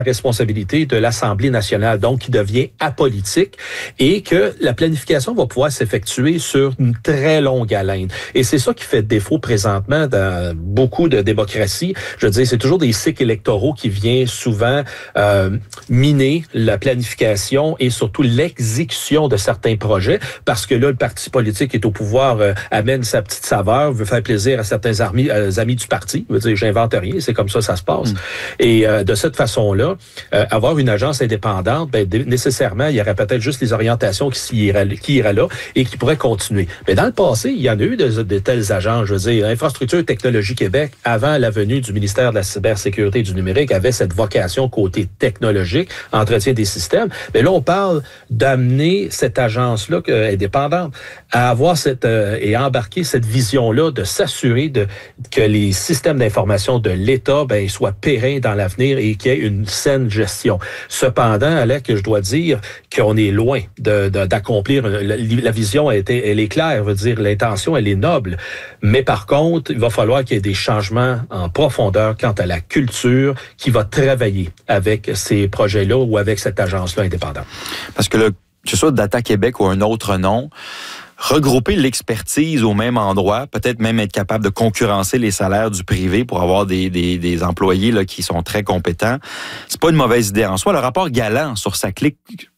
responsabilité de l'Assemblée nationale, donc qui devient apolitique, et que la planification va pouvoir s'effectuer sur une très longue haleine. Et c'est ça qui fait défaut présentement dans beaucoup de démocraties. Je veux dire, c'est toujours des cycles électoraux qui viennent souvent miner la planification et surtout l'exécution de certains projets, parce que là, le parti politique qui est au pouvoir amène sa petite saveur, veut faire plaisir à certains amis du parti. Je veux dire, j'invente rien, c'est comme ça se passe. Et de cette façon-là, avoir une agence indépendante, nécessairement, il y aurait peut-être juste les orientations qui iraient là et qui pourraient continuer. Mais dans le passé, il y en a eu de telles agences. Je veux dire, Infrastructure Technologie Québec, avant la venue du ministère de la Cybersécurité et du Numérique, avait cette vocation côté technologique, entretien des systèmes. Mais là, on parle d'amener cette agence-là indépendante à avoir et embarquer cette vision-là de s'assurer que les systèmes d'information de l'État soient pérennes dans l'avenir et qu'il y ait une saine gestion. Cependant, Alec, je dois dire qu'on est loin d'accomplir. La vision, elle est claire. Je veux dire, l'intention, elle est noble. Mais par contre, il va falloir qu'il y ait des changements en profondeur quant à la culture qui va travailler avec ces projets-là ou avec cette agence-là indépendante. Parce que que ce soit Data Québec ou un autre nom, regrouper l'expertise au même endroit, peut-être même être capable de concurrencer les salaires du privé pour avoir des employés là, qui sont très compétents, c'est pas une mauvaise idée en soi. Le rapport Galland sur sa clique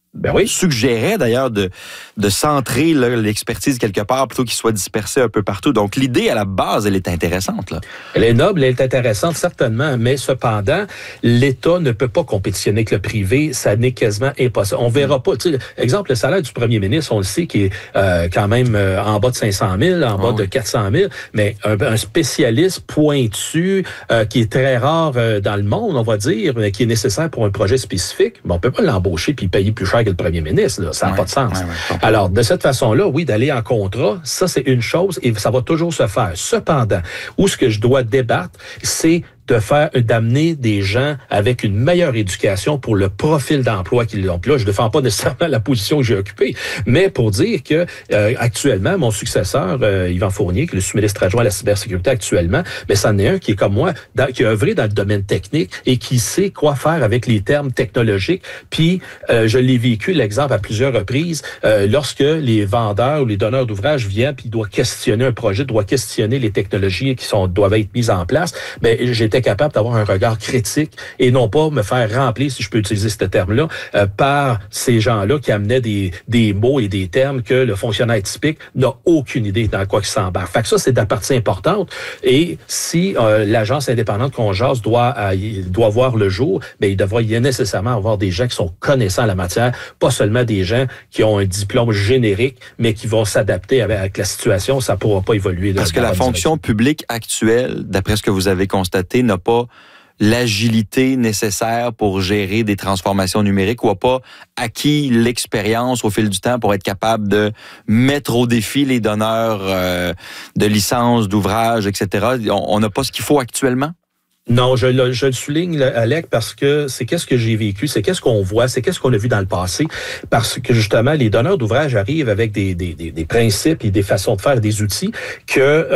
suggérait d'ailleurs de centrer là, l'expertise quelque part plutôt qu'il soit dispersé un peu partout. Donc l'idée à la base, elle est intéressante. Là. Elle est noble, elle est intéressante certainement, mais cependant, l'État ne peut pas compétitionner avec le privé, ça n'est quasiment impossible. On verra pas, tu sais, exemple, le salaire du premier ministre, on le sait, qui est quand même en bas de 500 000, en bas de 400 000, mais un spécialiste pointu qui est très rare dans le monde, on va dire, mais qui est nécessaire pour un projet spécifique, on peut pas l'embaucher puis payer plus cher que le premier ministre, là. Ça n'a pas de sens. Alors, de cette façon-là, oui, d'aller en contrat, ça, c'est une chose et ça va toujours se faire. Cependant, où ce que je dois débattre, c'est d'amener des gens avec une meilleure éducation pour le profil d'emploi qu'ils ont. Puis là, je ne défends pas nécessairement la position que j'ai occupée, mais pour dire que actuellement, mon successeur, Yvan Fournier, qui est le sous-ministre adjoint à la cybersécurité actuellement, mais c'en est un qui est comme moi, qui a œuvré dans le domaine technique et qui sait quoi faire avec les termes technologiques. Puis, je l'ai vécu, l'exemple, à plusieurs reprises, lorsque les vendeurs ou les donneurs d'ouvrages viennent puis ils doivent questionner un projet, doivent questionner les technologies qui doivent être mises en place, bien, j'étais capable d'avoir un regard critique et non pas me faire remplir, si je peux utiliser ce terme-là, par ces gens-là qui amenaient des mots et des termes que le fonctionnaire typique n'a aucune idée dans quoi il s'embarque. Fait que ça, c'est de la partie importante. Et si l'agence indépendante qu'on jase doit voir le jour, bien, il devrait y nécessairement avoir des gens qui sont connaissants en la matière, pas seulement des gens qui ont un diplôme générique, mais qui vont s'adapter avec la situation. Ça ne pourra pas évoluer. Parce que la fonction publique actuelle, d'après ce que vous avez constaté, n'a pas l'agilité nécessaire pour gérer des transformations numériques ou n'a pas acquis l'expérience au fil du temps pour être capable de mettre au défi les donneurs de licences, d'ouvrages, etc. On n'a pas ce qu'il faut actuellement? Non, je le souligne, Alec, parce que c'est qu'est-ce que j'ai vécu, c'est qu'est-ce qu'on voit, c'est qu'est-ce qu'on a vu dans le passé, parce que justement, les donneurs d'ouvrages arrivent avec des principes et des façons de faire, des outils que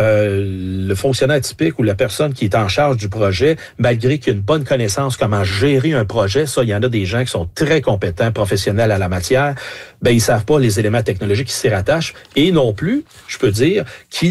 le fonctionnaire typique ou la personne qui est en charge du projet, malgré qu'il y a une bonne connaissance comment gérer un projet, ça, il y en a des gens qui sont très compétents, professionnels à la matière, ben ils savent pas les éléments technologiques qui s'y rattachent, et non plus, je peux dire,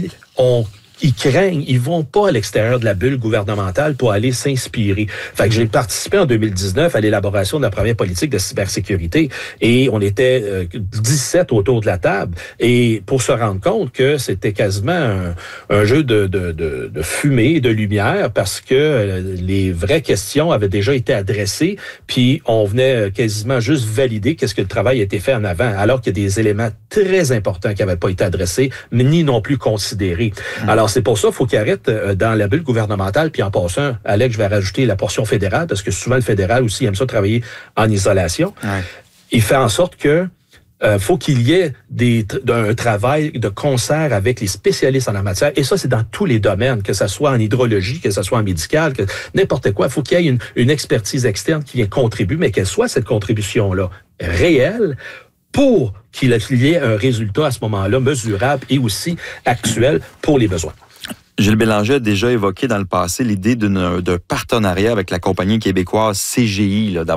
ils craignent, ils vont pas à l'extérieur de la bulle gouvernementale pour aller s'inspirer. Fait que j'ai participé en 2019 à l'élaboration de la première politique de cybersécurité et on était 17 autour de la table et pour se rendre compte que c'était quasiment un jeu de fumée et de lumière parce que les vraies questions avaient déjà été adressées puis on venait quasiment juste valider qu'est-ce que le travail a été fait en avant alors qu'il y a des éléments très importants qui n'avaient pas été adressés mais ni non plus considérés. Alors, c'est pour ça qu'il faut qu'il arrête dans la bulle gouvernementale. Puis en passant, Alex, je vais rajouter la portion fédérale, parce que souvent le fédéral aussi aime ça travailler en isolation. Ouais. Il fait en sorte que faut qu'il y ait un travail de concert avec les spécialistes en la matière. Et ça, c'est dans tous les domaines, que ce soit en hydrologie, que ce soit en médical, que n'importe quoi. Il faut qu'il y ait une expertise externe qui vient contribuer, mais qu'elle soit cette contribution-là réelle pour qu'il y ait un résultat à ce moment-là mesurable et aussi actuel pour les besoins. Gilles Bélanger a déjà évoqué dans le passé l'idée d'un partenariat avec la compagnie québécoise CGI, là,